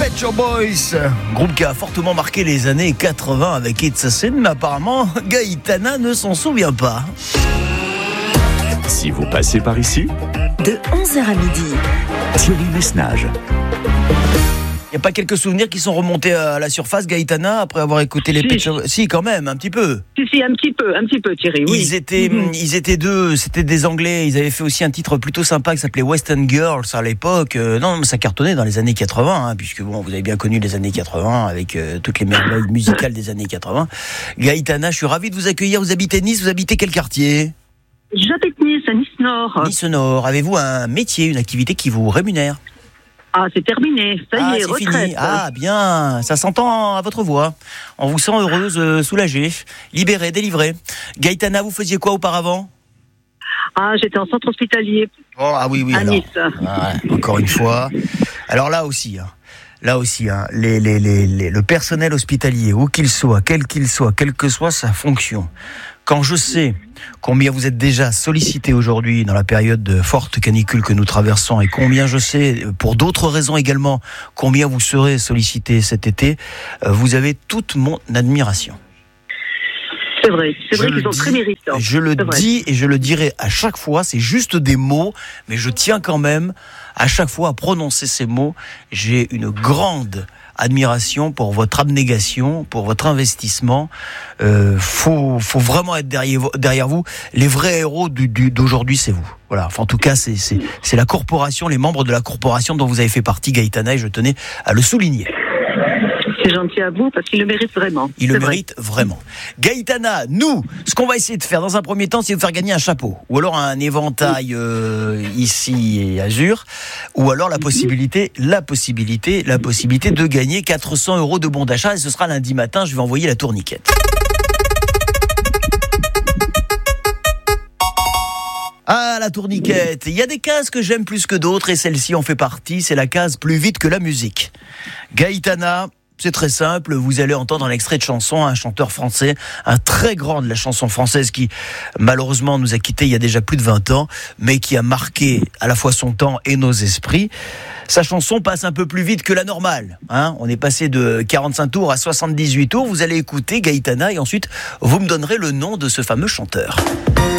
Pet Shop Boys, groupe qui a fortement marqué les années 80 avec It's a Sin, mais apparemment Gaïtana ne s'en souvient pas. Si vous passez par ici, de 11h à midi, Thierry Messnage. Il n'y a pas quelques souvenirs qui sont remontés à la surface, Gaïtana, après avoir écouté les Pet Shop? Si, quand même, un petit peu. Si, un petit peu, Thierry, oui. Ils étaient deux, c'était des Anglais, ils avaient fait aussi un titre plutôt sympa qui s'appelait Western Girls à l'époque. Non, mais ça cartonnait dans les années 80, hein, puisque bon, vous avez bien connu les années 80 avec toutes les merveilles musicales des années 80. Gaïtana, je suis ravi de vous accueillir. Vous habitez Nice, vous habitez quel quartier? J'habite Nice, à Nice-Nord. Nice-Nord. Avez-vous un métier, une activité qui vous rémunère? Ah, c'est terminé, ça y est, c'est retraite. fini. Ah, bien, ça s'entend à votre voix. On vous sent heureuse, soulagée, libérée, délivrée. Gaïtana, vous faisiez quoi auparavant? Ah, j'étais en centre hospitalier. Oh, ah oui, à alors. Nice. Ouais, encore une fois. Alors là aussi, le personnel hospitalier, où qu'il soit, quel que soit sa fonction, quand je sais combien vous êtes déjà sollicité aujourd'hui dans la période de forte canicule que nous traversons et combien je sais, pour d'autres raisons également, combien vous serez sollicité cet été, vous avez toute mon admiration. C'est vrai qu'ils sont très méritants. Je le dis et je le dirai à chaque fois, c'est juste des mots, mais je tiens quand même à chaque fois à prononcer ces mots. J'ai une grande admiration pour votre abnégation, pour votre investissement. Faut vraiment être derrière vous. Les vrais héros d'aujourd'hui, c'est vous. Voilà. Enfin, en tout cas, c'est la corporation, les membres de la corporation dont vous avez fait partie, Gaïtana, et je tenais à le souligner. C'est gentil à vous parce qu'il le mérite vraiment. Il le mérite vraiment. Gaïtana, nous, ce qu'on va essayer de faire dans un premier temps, c'est de vous faire gagner un chapeau. Ou alors un éventail ici et azur. Ou alors la possibilité de gagner 400 € de bon d'achat. Et ce sera lundi matin, je vais envoyer la tourniquette. Ah, la tourniquette. Il y a des cases que j'aime plus que d'autres et celle-ci en fait partie. C'est la case plus vite que la musique. Gaïtana, c'est très simple, vous allez entendre un extrait de chanson, un chanteur français, un très grand de la chanson française qui malheureusement nous a quittés il y a déjà plus de 20 ans, mais qui a marqué à la fois son temps et nos esprits. Sa chanson passe un peu plus vite que la normale, hein. On est passé de 45 tours à 78 tours, vous allez écouter Gaïtana et ensuite vous me donnerez le nom de ce fameux chanteur.